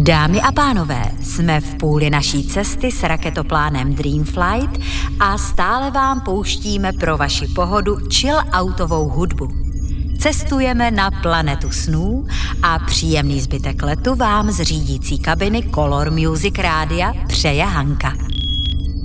Dámy a pánové, jsme v půli naší cesty s raketoplánem Dreamflight a stále vám pouštíme pro vaši pohodu chill-outovou hudbu. Cestujeme na planetu snů a příjemný zbytek letu vám z řídící kabiny Color Music Rádia přeje Hanka.